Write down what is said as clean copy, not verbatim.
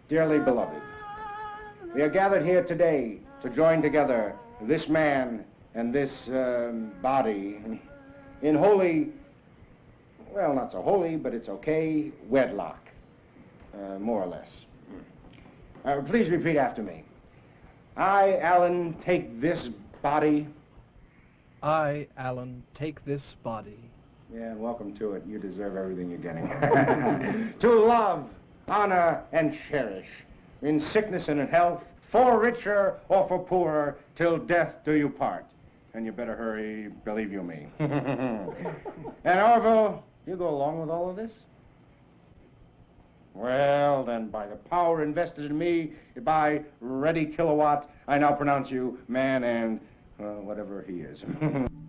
Dearly beloved, we are gathered here today to join together this man and this body in holy, well, not so holy, but it's okay, wedlock, more or less. Please repeat after me. I, Alan, take this body. I, Alan, take this body. Yeah, welcome to it. You deserve everything you're getting. To love, honor, and cherish, in sickness and in health, for richer or for poorer, till death do you part. And you better hurry, believe you me. And Orville, you go along with all of this? Well, then, by the power invested in me by Ready Kilowatt, I now pronounce you man and whatever he is.